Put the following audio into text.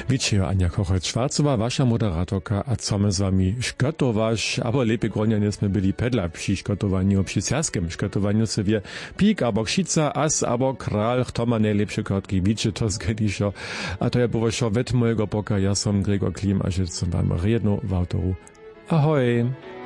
Wiecie, Anja Kochec-Schwarzowa, wasza moderatorka, a co my z wami szkotowasz, aber lepiej gronia nie sme byli pedla przy szkotowaniu, przy serskim szkotowaniu sobie pik, abo ksica, as, abo kral, kto ma najlepsze kotki, wiecie, to zgadiszo, a to ja powošo wet mojego boka, ja som Gregor Klim, a że som wam redno w autoru. Ahoj!